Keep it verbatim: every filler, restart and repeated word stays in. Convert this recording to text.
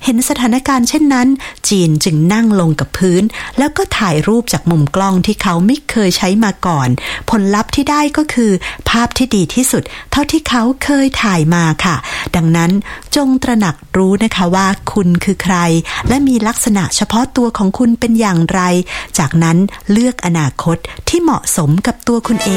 ห็นสถานการณ์เช่นนั้นจีนจึงนั่งลงกับพื้นแล้วก็ถ่ายรูปจากมุมกล้องที่เขาไม่เคยใช้มาก่อนผลลัพธ์ที่ได้ก็คือภาพที่ดีที่สุดเท่าที่เขาเคยถ่ายมาค่ะดังนั้นจงตระหนักรู้นะคะว่าคุณคือใครและมีลักษณะเฉพาะตัวของคุณเป็นอย่างไรจากนั้นเลือกอนาคตที่เหมาะสมกับตัวคุณเอง